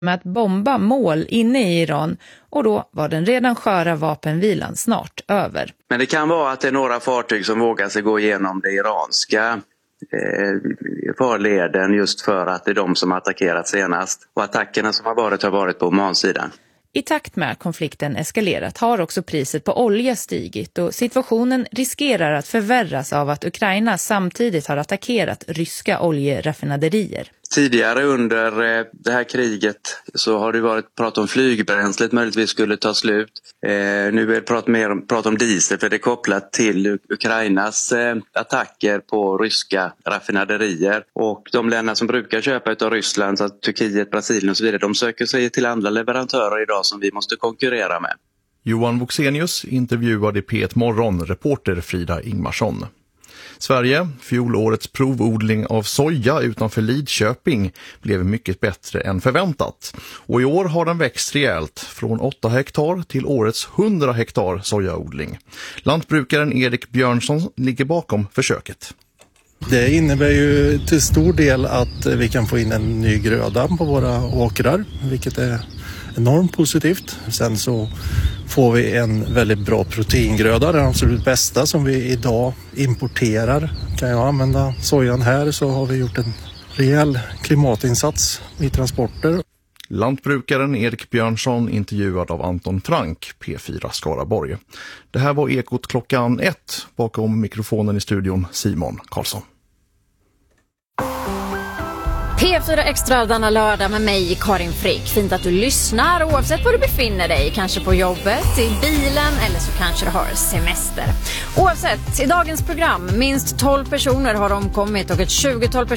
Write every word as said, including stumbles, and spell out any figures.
med att bomba mål inne i Iran, och då var den redan sköra vapenvilan snart över. Men det kan vara att det är några fartyg som vågar sig gå igenom det iranska eh, farleden just för att det är de som har attackerat senast. Och attackerna som har varit har varit på Omansidan. I takt med att konflikten eskalerat har också priset på olja stigit, och situationen riskerar att förvärras av att Ukraina samtidigt har attackerat ryska oljeraffinaderier. Tidigare under det här kriget så har det varit prat om flygbränslet möjligtvis skulle ta slut. Eh, nu är det prat mer om, prat om diesel, för det är kopplat till Ukrainas eh, attacker på ryska raffinaderier. Och de länder som brukar köpa av Ryssland, så att Turkiet, Brasilien och så vidare, de söker sig till andra leverantörer idag som vi måste konkurrera med. Johan Voxenius intervjuade i P ett Morgon reporter Frida Ingmarsson. Sverige, fjolårets provodling av soja utanför Lidköping, blev mycket bättre än förväntat. Och i år har den växt rejält från åtta hektar till årets hundra hektar sojaodling. Lantbrukaren Erik Björnsson ligger bakom försöket. Det innebär ju till stor del att vi kan få in en ny gröda på våra åkrar, vilket är enormt positivt. Sen så får vi en väldigt bra proteingröda, den absolut bästa som vi idag importerar. Kan jag använda sojan här så har vi gjort en rejäl klimatinsats i transporter. Lantbrukaren Erik Björnsson intervjuad av Anton Frank, P fyra Skaraborg. Det här var Ekot klockan ett, bakom mikrofonen i studion Simon Karlsson. P fyra Extra denna lördag med mig, Karin Frick. Fint att du lyssnar oavsett var du befinner dig. Kanske på jobbet, i bilen eller så kanske du har semester. Oavsett, i dagens program, minst tolv personer har omkommit och ett tjugotal personer